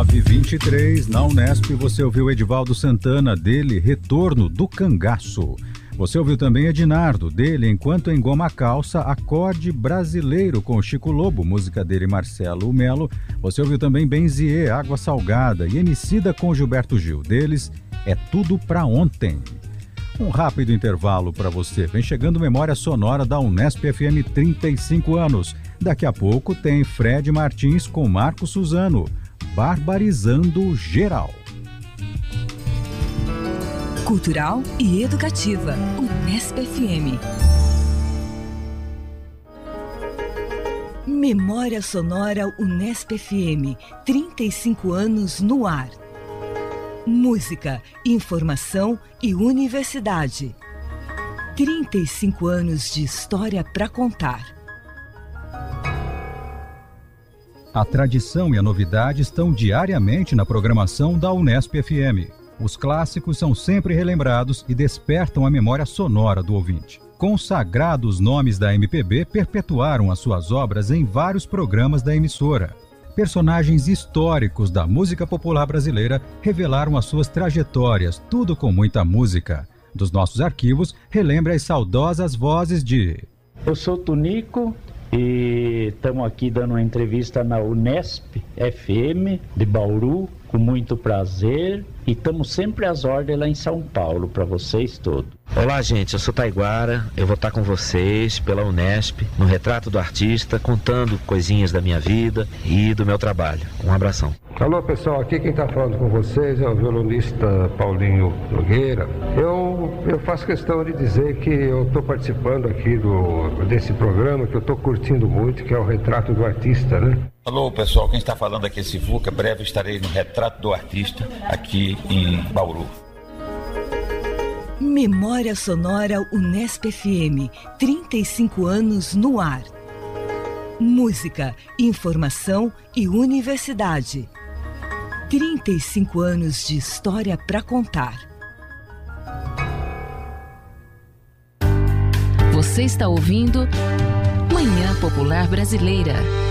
9h23, na Unesp, você ouviu Edivaldo Santana, dele Retorno do Cangaço. Você ouviu também Ednardo, dele Enquanto Engoma a Calça, Acorde Brasileiro com Chico Lobo, música dele Marcelo Melo. Você ouviu também Benzier, Água Salgada e Emicida com Gilberto Gil, deles É Tudo Pra Ontem. Um rápido intervalo para você. Vem chegando Memória Sonora da Unesp FM 35 anos. Daqui a pouco tem Fred Martins com Marco Suzano, Barbarizando Geral. Cultural e educativa, Unesp FM. Memória Sonora Unesp FM, 35 anos no ar. Música, informação e universidade. 35 anos de história para contar. A tradição e a novidade estão diariamente na programação da Unesp FM. Os clássicos são sempre relembrados e despertam a memória sonora do ouvinte. Consagrados nomes da MPB perpetuaram as suas obras em vários programas da emissora. Personagens históricos da música popular brasileira revelaram as suas trajetórias, tudo com muita música. Dos nossos arquivos, relembre as saudosas vozes de... Eu sou Tunico e estamos aqui dando uma entrevista na Unesp FM de Bauru, com muito prazer, e estamos sempre às ordens lá em São Paulo, para vocês todos. Olá, gente, eu sou Taiguara, eu vou estar com vocês pela Unesp, no Retrato do Artista, contando coisinhas da minha vida e do meu trabalho. Um abração. Alô, pessoal, aqui quem está falando com vocês é o violonista Paulinho Nogueira. Eu faço questão de dizer que eu estou participando aqui desse programa, que eu estou curtindo muito, que é o Retrato do Artista, né? Alô, pessoal, quem está falando aqui é Sivuca. Breve estarei no Retrato do Artista, aqui em Bauru. Memória Sonora Unesp FM, 35 anos no ar. Música, informação e universidade. 35 anos de história para contar. Você está ouvindo Manhã Popular Brasileira.